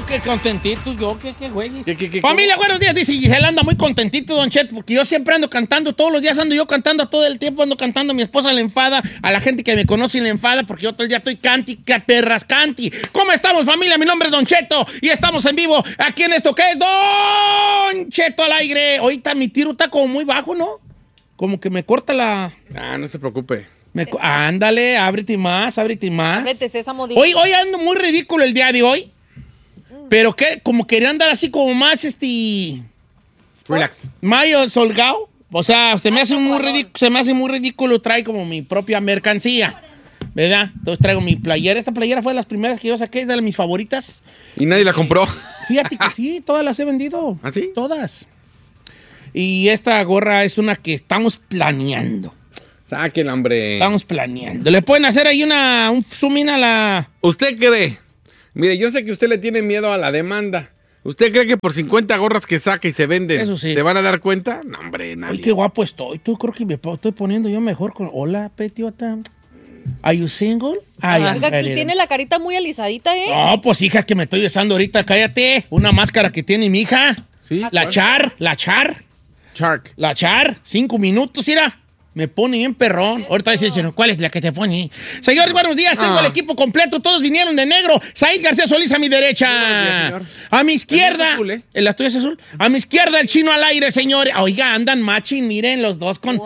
qué contentito, yo, qué güey. ¿Qué? Familia, buenos días, dice Gisela, anda muy contentito, Don Cheto, porque yo siempre ando cantando, todos los días ando yo cantando, todo el tiempo ando cantando, mi esposa le enfada, a la gente que me conoce le enfada, porque yo todo el día estoy canti, perras canti. ¿Cómo estamos, familia? Mi nombre es Don Cheto, y estamos en vivo aquí en esto que es Don Cheto al aire. Ahorita mi tiro está como muy bajo, ¿no? Como que me corta la... Ah, no se preocupe. Ándale, ábrete más. Vete, Sésamo, Hoy ando muy ridículo el día de hoy. Pero que como quería andar así como más Relax. Mayo Solgado. O sea, se me hace muy ridículo. Trae como mi propia mercancía. ¿Verdad? Entonces traigo mi playera. Esta playera fue de las primeras que yo saqué, es de mis favoritas. ¿Y nadie la compró? Fíjate que sí, todas las he vendido. ¿Ah, sí? Todas. Y esta gorra es una que estamos planeando. Sáquenla, hombre. Estamos planeando. ¿Le pueden hacer ahí un zoom in a la...? ¿Usted cree? Mire, yo sé que usted le tiene miedo a la demanda. ¿Usted cree que por 50 gorras que saca y se venden, Eso sí, se van a dar cuenta? No, hombre, nadie. Ay, qué guapo estoy. Tú creo que me estoy poniendo yo mejor con... Hola, Petiota. ¿Are you single? Oiga, tiene la carita muy alisadita, ¿eh? No, pues hija, es que me estoy besando ahorita. Cállate. Una máscara que tiene mi hija. ¿Sí? La Char. Shark. La Char. 5 minutos, mira. Me pone bien perrón. Ahorita dice, ¿cuál es la que te pone? Señores, buenos días. Tengo el equipo completo. Todos vinieron de negro. Said García Solís a mi derecha. Buenos días, a mi izquierda. Es azul, ¿eh? ¿La tuya es azul? A mi izquierda el Chino al aire, señores. Oiga, andan matching. Miren los dos con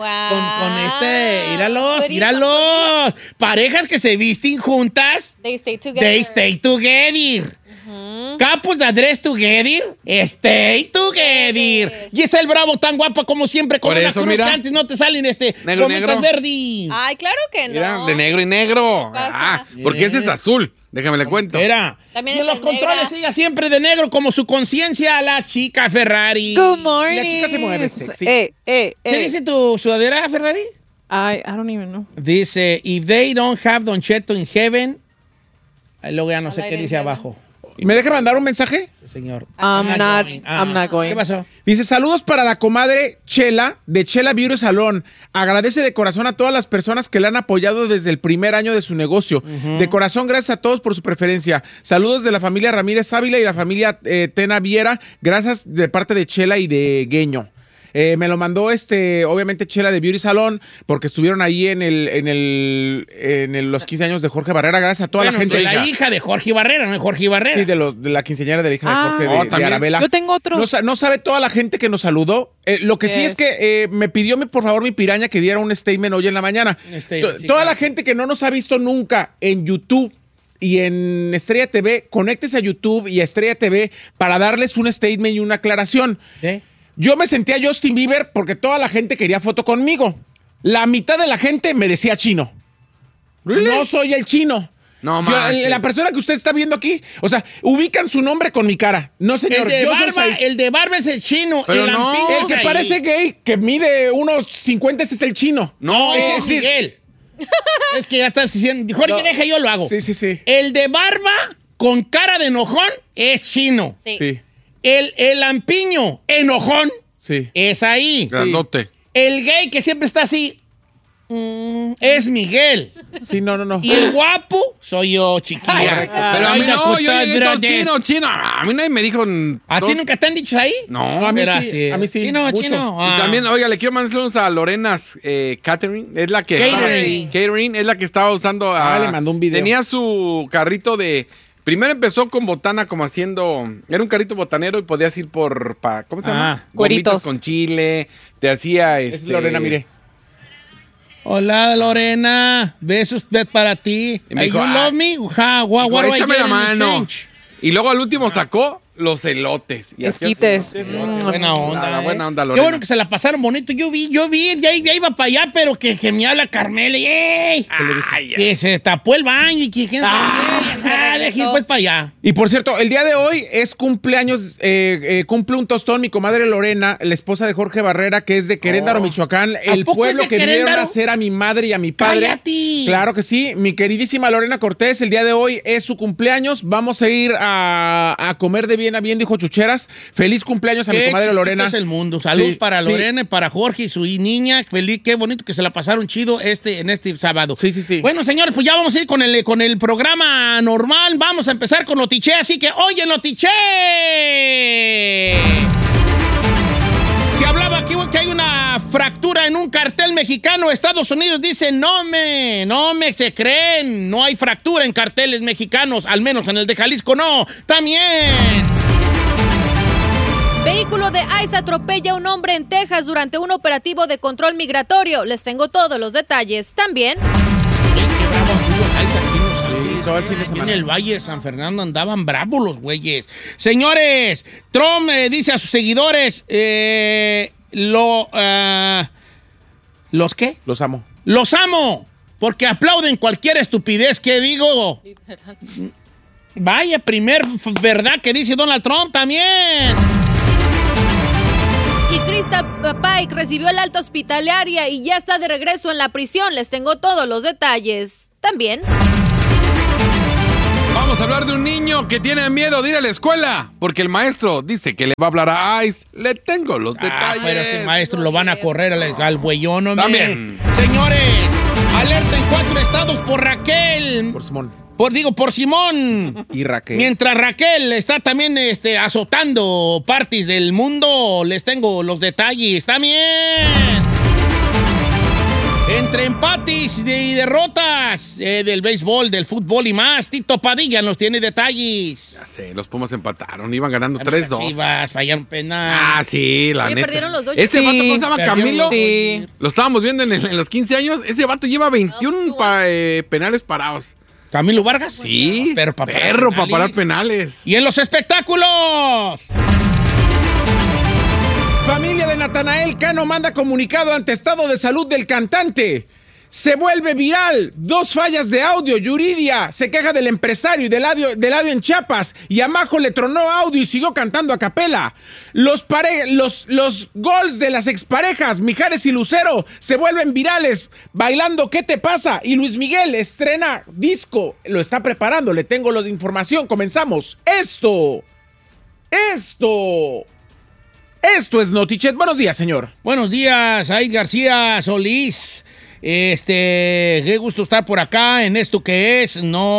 Míralos. Parejas que se visten juntas. They stay together. They stay together. Couples that dress together, stay together. Giselle Bravo, tan guapa como siempre, con Por una eso, cruz mira. que antes no te salen Negro, gomitas negro. verdi. Ay, claro que no. Mira, de negro y negro. ¿Qué pasa? Porque ese es azul. Déjame le cuento. Era. También y en esa los es negra. controles ella siempre de negro como su conciencia, la chica Ferrari. Good morning. La chica se mueve sexy. ¿Qué dice tu sudadera, Ferrari? I don't even know. Dice, if they don't have Don Cheto in heaven. Luego ya no sé Al qué aire dice en heaven. abajo. ¿Me deja mandar un mensaje? Sí, señor. I'm not going. ¿Qué pasó? Dice, saludos para la comadre Chela, de Chela Beauty Salón. Agradece de corazón a todas las personas que le han apoyado desde el primer año de su negocio. De corazón, gracias a todos por su preferencia. Saludos de la familia Ramírez Ávila y la familia Tena Viera. Gracias de parte de Chela y de Gueño. Me lo mandó obviamente Chela de Beauty Salón, porque estuvieron ahí en los 15 años de Jorge Barrera. Gracias a toda la gente. De la hija de Jorge Barrera, ¿no? De Jorge Barrera. Sí, de la quinceañera de la hija de Jorge, de también. Arabela. Yo tengo otro. No sabe toda la gente que nos saludó. Lo que sí es que me pidió, por favor, mi piraña que diera un statement hoy en la mañana. Sí, Toda claro. la gente que no nos ha visto nunca en YouTube y en Estrella TV, conéctese a YouTube y a Estrella TV para darles un statement y una aclaración. ¿Eh? Yo me sentía Justin Bieber porque toda la gente quería foto conmigo. La mitad de la gente me decía chino. ¿Really? No soy el chino. No, Yo, manches. la persona que usted está viendo aquí, o sea, ubican su nombre con mi cara. No, señor. yo soy Said. El de barba es el chino. Pero el no. lampiño El es que ahí. parece gay, que mide unos 50, ese es el chino. No, Ese es Miguel. Es que ya estás diciendo. Jorge, No. deja, yo lo hago. Sí. El de barba con cara de enojón es chino. Sí. Sí. El lampiño enojón Sí. es ahí. grandote. El gay que siempre está así es Miguel. Sí, no. Y el guapo soy yo, chiquilla. Pero a mí no, yo llegué todo chino. A mí nadie me dijo... ¿A ti nunca te han dicho ahí? No, a mí Era sí, a mí sí, Chino, mucho. chino. Y también, oiga, le quiero mandar saludos a Lorena's Catering. Es la que... Catering es la que estaba usando... Le mandó un video. Tenía su carrito de... Primero empezó con botana como haciendo... Era un carrito botanero y podías ir por... ¿Cómo se llama? Gomitas Güeritos. con chile. Te hacía... Es Lorena, mire. Hola, Lorena. Besos para ti. Y me dijo, you love me? What do I échame get la in mano. exchange? Y luego al último sacó los elotes. Y hacía Esquites. sus elotes. Buena onda. La buena onda, Qué Lorena. bueno que se la pasaron bonito. Yo vi, ya iba para allá, pero que me habla Carmela y ¡ey! Que se tapó el baño y que quién sabe. Deje ir pues para allá. Y por cierto, el día de hoy es cumpleaños, cumple un tostón mi comadre Lorena, la esposa de Jorge Barrera, que es de Querétaro, Michoacán, el poco pueblo es de que vinieron Querétaro? a hacer a mi madre y a mi padre. ¡Cállate! Claro que sí, mi queridísima Lorena Cortés, el día de hoy es su cumpleaños, vamos a ir a comer de bien a bien, dijo Chucheras. Feliz cumpleaños a mi Qué comadre chiquito Lorena. es el mundo. Saludos Sí, para sí. Lorena, y para Jorge y su niña. Feliz, qué bonito que se la pasaron chido en este sábado. Sí. Bueno, señores, pues ya vamos a ir con el programa normal. Vamos a empezar con Notiche, así que oye, Notiche. Se hablaba aquí que hay una fractura en un cartel mexicano. Estados Unidos dice, no me se creen. No hay fractura en carteles mexicanos, al menos en el de Jalisco no. También. Vehículo de ICE atropella a un hombre en Texas durante un operativo de control migratorio. Les tengo todos los detalles. También. Todo el fin de En semana. el Valle de San Fernando andaban bravos los güeyes. Señores, Trump dice a sus seguidores, ¿los qué? Los amo. Los amo, porque aplauden cualquier estupidez que digo. Vaya, primer verdad que dice Donald Trump también. Y Krista Pike recibió el alta hospitalaria y ya está de regreso en la prisión. Les tengo todos los detalles. También. Vamos a hablar de un niño que tiene miedo de ir a la escuela porque el maestro dice que le va a hablar a ICE. Le tengo los detalles. Pero ese maestro lo van a correr al bueyón, hombre. También. Señores, alerta en 4 estados por Raquel. Por Simón. Por Simón. Y Raquel. Mientras Raquel está también azotando partes del mundo, les tengo los detalles también. Entre empates y derrotas del béisbol, del fútbol y más, Tito Padilla nos tiene detalles. Ya sé, los Pumas empataron, iban ganando 3-2. Chivas, fallaron penal. Ah, sí, la Oye, neta. perdieron los Dodgers. Ese vato, ¿cómo se llama? Perdieron Camilo. los Sí. Lo estábamos viendo en los 15 años. Ese vato lleva 21 penales parados. ¿Camilo Vargas? Sí, Pero para perro para parar penales. Y en los espectáculos. Familia de Natanael Cano manda comunicado ante estado de salud del cantante. Se vuelve viral. 2 fallas de audio. Yuridia se queja del empresario y del audio en Chiapas. Y Amajo le tronó audio y siguió cantando a capela. Los gols de las exparejas, Mijares y Lucero, se vuelven virales. Bailando ¿Qué te pasa? Y Luis Miguel estrena disco. Lo está preparando. Le tengo la información. Comenzamos. Esto es Notichet. Buenos días, señor. Buenos días, Aid García Solís. Qué gusto estar por acá en esto que es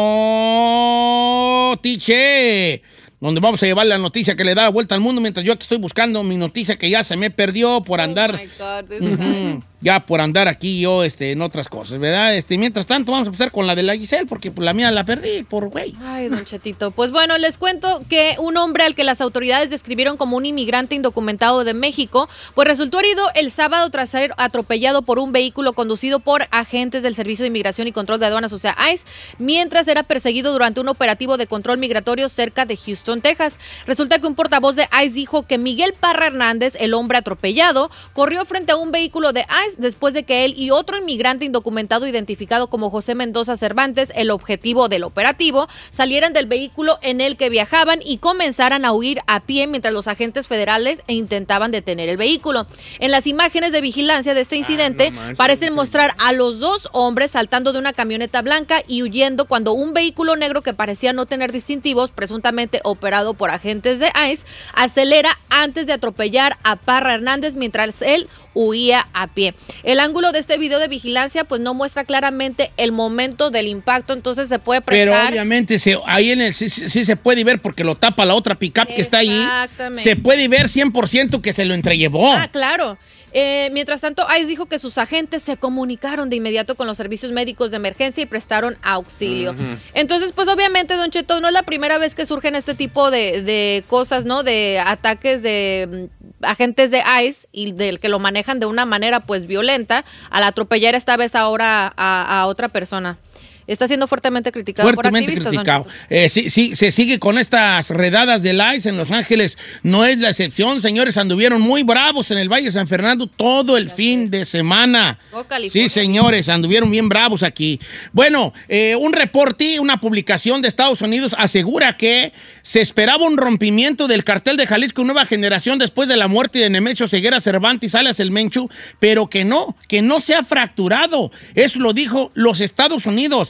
Notiche, donde vamos a llevar la noticia que le da la vuelta al mundo, mientras yo aquí estoy buscando mi noticia que ya se me perdió por andar. Oh my God, this is bad. Ya por andar aquí yo en otras cosas, ¿verdad? Mientras tanto vamos a empezar con la de la Giselle, porque la mía la perdí por güey. Ay, don Chetito. Pues bueno, les cuento que un hombre al que las autoridades describieron como un inmigrante indocumentado de México, pues resultó herido el sábado tras ser atropellado por un vehículo conducido por agentes del Servicio de Inmigración y Control de Aduanas, o sea, ICE, mientras era perseguido durante un operativo de control migratorio cerca de Houston, Texas. Resulta que un portavoz de ICE dijo que Miguel Parra Hernández, el hombre atropellado, corrió frente a un vehículo de ICE después de que él y otro inmigrante indocumentado identificado como José Mendoza Cervantes, el objetivo del operativo, salieran del vehículo en el que viajaban y comenzaran a huir a pie mientras los agentes federales intentaban detener el vehículo. En las imágenes de vigilancia de este incidente parecen mostrar a los 2 hombres saltando de una camioneta blanca y huyendo cuando un vehículo negro que parecía no tener distintivos, presuntamente operado por agentes de ICE, acelera antes de atropellar a Parra Hernández mientras él huía a pie. El ángulo de este video de vigilancia pues no muestra claramente el momento del impacto, entonces se puede prestar. Pero obviamente ahí sí se puede ver porque lo tapa la otra pickup que está ahí. Exactamente. Se puede ver 100% que se lo entrellevó. Ah, claro. Mientras tanto, ICE dijo que sus agentes se comunicaron de inmediato con los servicios médicos de emergencia y prestaron auxilio. Entonces, pues obviamente, don Cheto, no es la primera vez que surgen este tipo de cosas, ¿no? De ataques de agentes de ICE y del que lo manejan de una manera, pues, violenta al atropellar esta vez ahora a otra persona. Está siendo fuertemente criticado por activistas. Criticado. Sí, se sigue con estas redadas del ICE en Los Ángeles. No es la excepción, señores. Anduvieron muy bravos en el Valle de San Fernando todo el fin de semana. Sí, señores, anduvieron bien bravos aquí. Bueno, un reporte, una publicación de Estados Unidos asegura que se esperaba un rompimiento del cartel de Jalisco Nueva Generación después de la muerte de Nemesio Ceguera Cervantes, alias El Menchu, pero que no se ha fracturado. Eso lo dijo los Estados Unidos.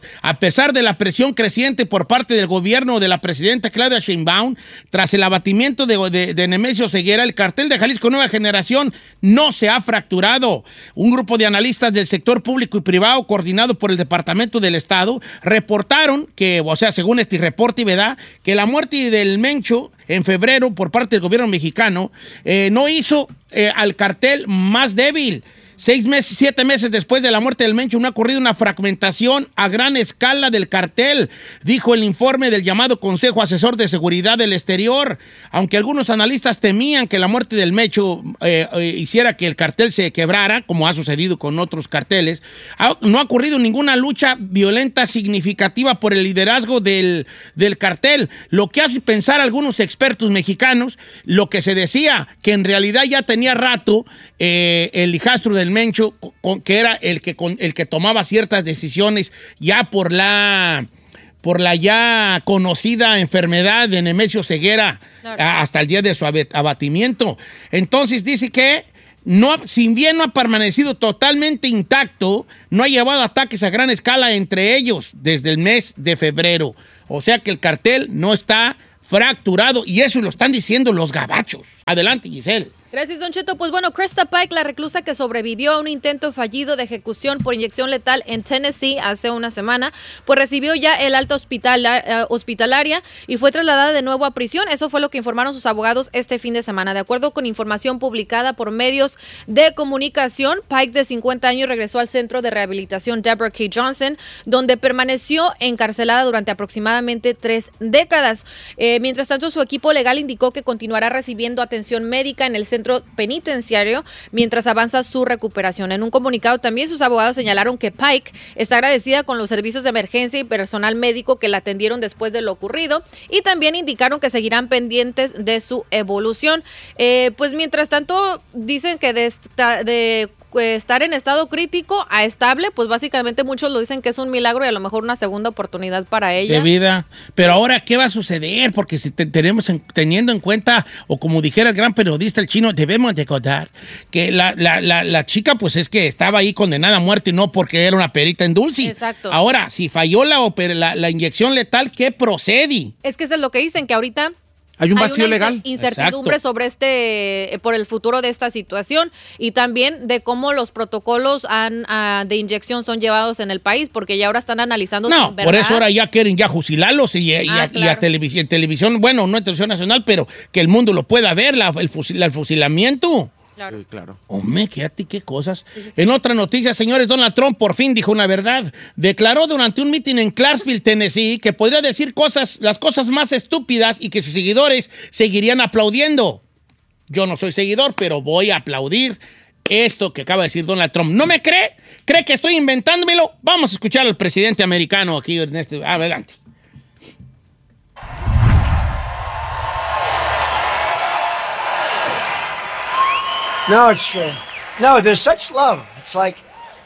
A pesar de la presión creciente por parte del gobierno de la presidenta Claudia Sheinbaum, tras el abatimiento de Nemesio Ceguera, el cartel de Jalisco Nueva Generación no se ha fracturado. Un grupo de analistas del sector público y privado, coordinado por el Departamento del Estado, reportaron que, o sea, según este reporte, ¿verdad?, que la muerte del Mencho en febrero por parte del gobierno mexicano no hizo al cartel más débil. 7 meses después de la muerte del Mencho, no ha ocurrido una fragmentación a gran escala del cartel, dijo el informe del llamado Consejo Asesor de Seguridad del Exterior. Aunque algunos analistas temían que la muerte del Mencho hiciera que el cartel se quebrara, como ha sucedido con otros carteles, no ha ocurrido ninguna lucha violenta significativa por el liderazgo del cartel, lo que hace pensar a algunos expertos mexicanos lo que se decía, que en realidad ya tenía rato el hijastro del Mencho, que era el que tomaba ciertas decisiones ya por la ya conocida enfermedad de Nemesio Ceguera, claro, hasta el día de su abatimiento. Entonces dice que si bien no ha permanecido totalmente intacto, no ha llevado ataques a gran escala entre ellos desde el mes de febrero. O sea que el cartel no está fracturado, y eso lo están diciendo los gabachos. Adelante, Giselle. Gracias, Don Cheto. Pues bueno, Krista Pike, la reclusa que sobrevivió a un intento fallido de ejecución por inyección letal en Tennessee hace una semana, pues recibió ya el alta hospitalaria y fue trasladada de nuevo a prisión. Eso fue lo que informaron sus abogados este fin de semana. De acuerdo con información publicada por medios de comunicación, Pike, de 50 años, regresó al centro de rehabilitación Deborah K. Johnson, donde permaneció encarcelada durante aproximadamente 3 décadas. Mientras tanto, su equipo legal indicó que continuará recibiendo atención médica en el centro penitenciario mientras avanza su recuperación. En un comunicado también sus abogados señalaron que Pike está agradecida con los servicios de emergencia y personal médico que la atendieron después de lo ocurrido, y también indicaron que seguirán pendientes de su evolución. Pues mientras tanto dicen que de estar en estado crítico a estable, pues básicamente muchos lo dicen que es un milagro y a lo mejor una segunda oportunidad para ella. De vida. Pero ahora, ¿qué va a suceder? Porque si teniendo en cuenta, o como dijera el gran periodista el chino, debemos de contar que la chica, pues es que estaba ahí condenada a muerte y no porque era una perita en dulce. Exacto. Ahora, si falló la inyección letal, ¿qué procede? Es que eso es lo que dicen, que ahorita hay un vacío legal. Incertidumbre sobre por el futuro de esta situación, y también de cómo los protocolos de inyección son llevados en el país, porque ya ahora están analizando. No, por eso ahora ya quieren fusilarlos y a televisión, bueno, no en televisión nacional, pero que el mundo lo pueda ver, el fusilamiento. Claro. Sí, claro. Hombre, qué cosas. En otra noticia, señores, Donald Trump por fin dijo una verdad. Declaró durante un mitin en Clarksville, Tennessee, que podría decir las cosas más estúpidas y que sus seguidores seguirían aplaudiendo. Yo no soy seguidor, pero voy a aplaudir esto que acaba de decir Donald Trump. ¿No me cree? ¿Cree que estoy inventándomelo? Vamos a escuchar al presidente americano aquí en este. Adelante. No, it's true. No, there's such love. It's like,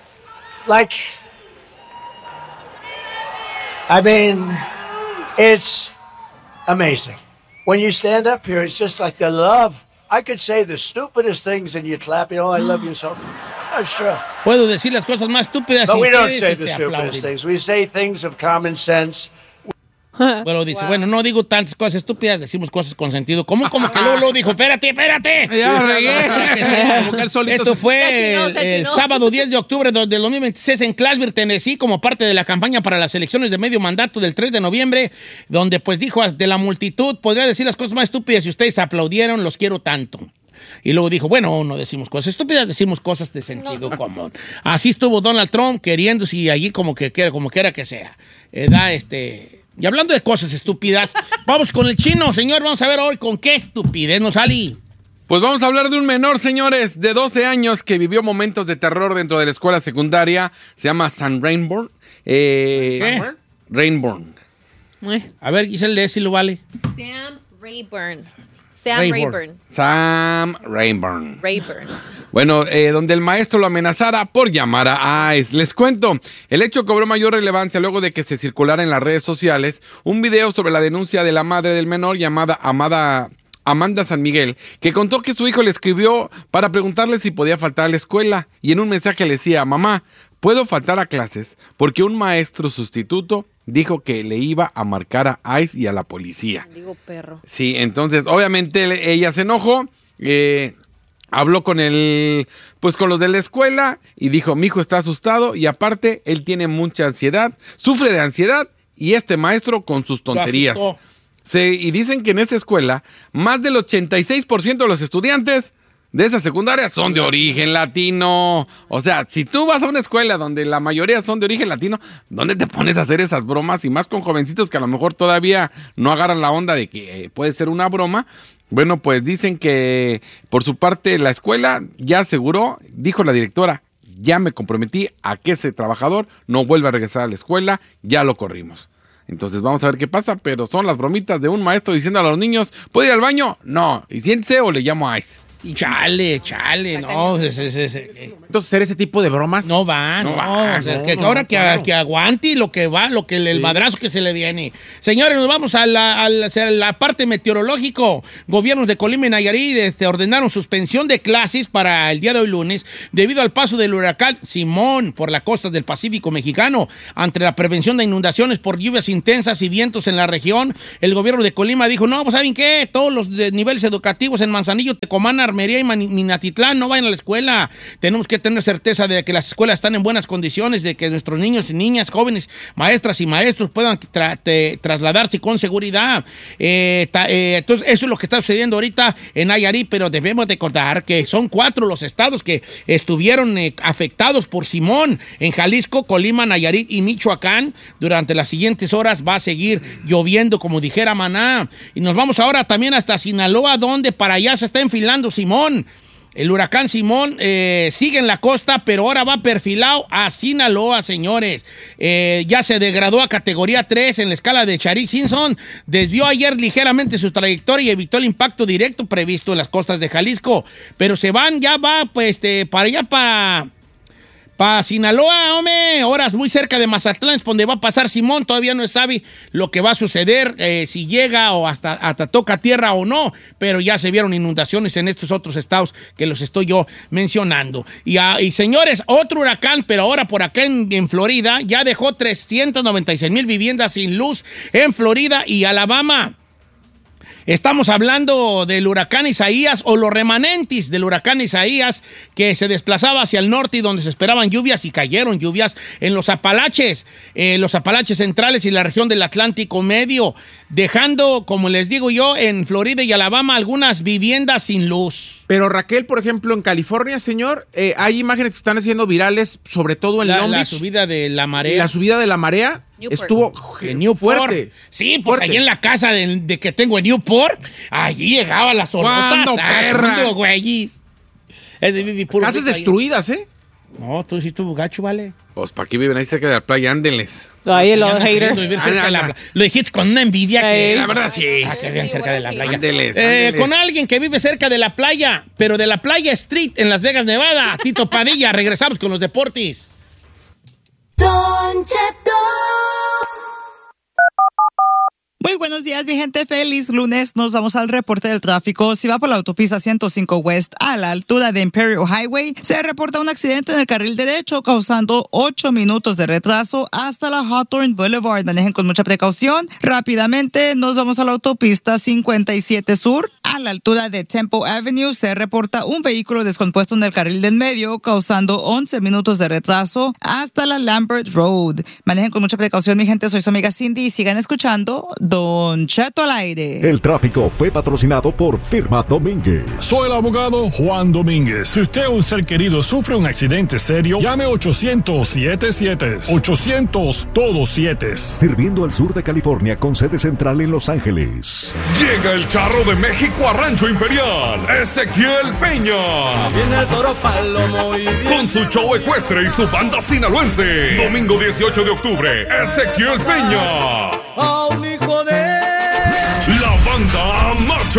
I mean, it's amazing. When you stand up here, it's just like the love. I could say the stupidest things and you'd clap, I love you so. That's true. Puedo decir las cosas más estúpidas. But we don't say the stupidest things. We say things of common sense. Bueno, dice, bueno, no digo tantas cosas estúpidas, decimos cosas con sentido común, como que luego dijo, espérate. Ya lo regué. Esto fue el sábado 10 de octubre del 2026 en Clarksville, Tennessee, como parte de la campaña para las elecciones de medio mandato del 3 de noviembre, donde pues dijo, de la multitud, podría decir las cosas más estúpidas y ustedes aplaudieron, los quiero tanto. Y luego dijo, bueno, no decimos cosas estúpidas, decimos cosas de sentido común. Así estuvo Donald Trump queriéndose y allí como quiera que sea. Y hablando de cosas estúpidas, vamos con el chino, señor. Vamos a ver hoy con qué estupidez nos sale. Pues vamos a hablar de un menor, señores, de 12 años que vivió momentos de terror dentro de la escuela secundaria. Se llama Sam Rainbourne. Rainbourne. A ver, Giselle, si lo vale. Sam Rainbourne. Bueno, donde el maestro lo amenazara por llamar a ICE. Les cuento, el hecho cobró mayor relevancia luego de que se circulara en las redes sociales un video sobre la denuncia de la madre del menor llamada Amanda San Miguel, que contó que su hijo le escribió para preguntarle si podía faltar a la escuela, y en un mensaje le decía, mamá, puedo faltar a clases porque un maestro sustituto dijo que le iba a marcar a ICE y a la policía. Digo perro. Sí, entonces obviamente ella se enojó, habló con con los de la escuela y dijo, mi hijo está asustado y aparte él tiene mucha ansiedad, sufre de ansiedad y este maestro con sus tonterías. Sí, y dicen que en esa escuela más del 86% de los estudiantes de esa secundaria son de origen latino. O sea, si tú vas a una escuela donde la mayoría son de origen latino, ¿dónde te pones a hacer esas bromas? Y más con jovencitos que a lo mejor todavía no agarran la onda de que puede ser una broma. Bueno, pues dicen que por su parte la escuela ya aseguró, dijo la directora, ya me comprometí a que ese trabajador no vuelva a regresar a la escuela, ya lo corrimos. Entonces vamos a ver qué pasa, pero son las bromitas de un maestro diciendo a los niños, ¿puedo ir al baño? No, y siéntese o le llamo a ICE. Y chale, no. Entonces, hacer ese tipo de bromas. No va. O sea, ahora que aguante lo que va, el madrazo que se le viene. Señores, nos vamos a la parte meteorológico. Gobiernos de Colima y Nayarit ordenaron suspensión de clases para el día de hoy lunes debido al paso del huracán Simón por la costa del Pacífico mexicano. Ante la prevención de inundaciones por lluvias intensas y vientos en la región, el gobierno de Colima dijo, no, pues ¿saben qué? Todos los niveles educativos en Manzanillo, Tecomán, Armería y Minatitlán no vayan a la escuela. Tenemos que tener certeza de que las escuelas están en buenas condiciones, de que nuestros niños y niñas, jóvenes, maestras y maestros puedan trasladarse con seguridad. Entonces, eso es lo que está sucediendo ahorita en Nayarit, pero debemos recordar que son 4 los estados que estuvieron afectados por Simón. En Jalisco, Colima, Nayarit y Michoacán. Durante las siguientes horas va a seguir lloviendo, como dijera Maná. Y nos vamos ahora también hasta Sinaloa, donde para allá se está enfilando Simón. El huracán Simón sigue en la costa, pero ahora va perfilado a Sinaloa, señores. Ya se degradó a categoría 3 en la escala de Charis-Simpson. Desvió ayer ligeramente su trayectoria y evitó el impacto directo previsto en las costas de Jalisco. Pero ya va para allá, para Sinaloa, hombre, horas muy cerca de Mazatlán, es donde va a pasar Simón. Todavía no se sabe lo que va a suceder, si llega o hasta toca tierra o no, pero ya se vieron inundaciones en estos otros estados que los estoy yo mencionando. Y señores, otro huracán, pero ahora por acá en Florida, ya dejó 396,000 viviendas sin luz en Florida y Alabama. Estamos hablando del huracán Isaías o los remanentes del huracán Isaías que se desplazaba hacia el norte y donde se esperaban lluvias y cayeron lluvias en los Apalaches centrales y la región del Atlántico Medio, dejando, como les digo yo, en Florida y Alabama algunas viviendas sin luz. Pero Raquel, por ejemplo, en California, señor, hay imágenes que están haciendo virales, sobre todo en Long Beach. La subida de la marea. La subida de la marea Newport. estuvo fuerte. Sí, pues fuerte. Ahí en la casa de que tengo en Newport, allí llegaba las hornotas. ¿Cuándo, perra? Güeyes. Casas destruidas, ¿eh? No, tú sí estuvo gacho, ¿vale? Pues, ¿para qué viven ahí cerca de la playa? Ándenles. Ahí los haters. Lo dijiste con una envidia que la verdad sí. Que viven cerca de la playa. Ándeles. Con alguien que vive cerca de la playa, pero de la Playa Street en Las Vegas, Nevada. Tito Padilla, regresamos con los deportes. Don Cheto. Muy buenos días, mi gente. Feliz lunes. Nos vamos al reporte del tráfico. Si va por la autopista 105 West a la altura de Imperial Highway, se reporta un accidente en el carril derecho causando 8 minutos de retraso hasta la Hawthorne Boulevard. Manejen con mucha precaución. Rápidamente nos vamos a la autopista 57 Sur. A la altura de Temple Avenue se reporta un vehículo descompuesto en el carril del medio causando 11 minutos de retraso hasta la Lambert Road. Manejen con mucha precaución, mi gente. Soy su amiga Cindy y sigan escuchando Don Cheto al aire. El tráfico fue patrocinado por Firma Domínguez. Soy el abogado Juan Domínguez. Si usted o un ser querido sufre un accidente serio, llame 800-77. 800 todos 7. Sirviendo al sur de California con sede central en Los Ángeles. Llega el charro de México a Rancho Imperial, Ezequiel Peña. Viene el toro palomo y viene con su show ecuestre y su banda sinaloense. Domingo 18 de octubre, Ezequiel Peña. a un hijo de La banda Macho